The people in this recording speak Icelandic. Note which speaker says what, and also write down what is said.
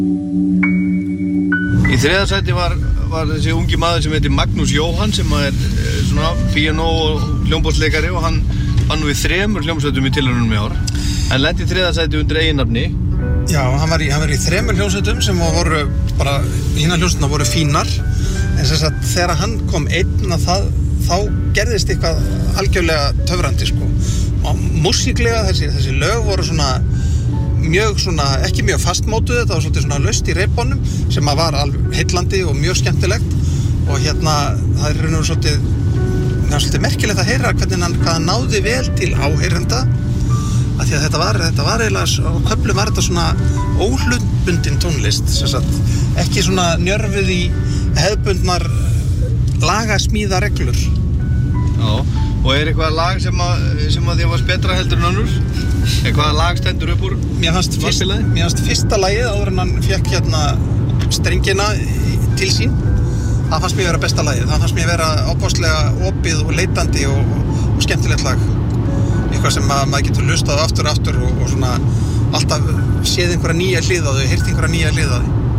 Speaker 1: Í þriðja sæti var þessi ungi maður sem heitir Magnús Jóhann sem er svona píanó og hljómborðsleikari og hann var nú í 3 hljómsveitum í tilraunum í ár. Hann lenti í þriðja sæti undir eiginnafni.
Speaker 2: Já, hann var í 3 hljómsveitum sem voru bara, hinar hljómsveitina voru fínar en sem sagt þegar hann kom einn þá gerðist eitthvað algjörlega töfrandi sko. Og músíklega þessi lög voru svona mjög svona, ekki mjög fastmótuð, þetta var svolítið svona laust í reipbónum sem var alveg heillandi og mjög skemmtilegt og það er raun og svolítið merkilegt að heyra hvað hann náði vel til áheyrenda af því að þetta var eiginlega, á köflum var þetta svona óhlutbundin tónlist, sem sagt, ekki svona njörfuð í hefðbundnar lagasmíðareglur.
Speaker 1: Já, og er eitthvað lag sem að þér varst betra heldur en önnur? Hvaða lag stendur upp úr?
Speaker 2: Mér fannst fyrsta lagið áður en hann fékk strengina til sín. Það fannst mér vera besta lagið. Það fannst mér vera ábáslega opið og leitandi og skemmtilegt lag. Eitthvað sem maður getur hlustað aftur og svona alltaf séð einhverja nýja hlið á þau, heyrt einhverja nýja hlið á þau.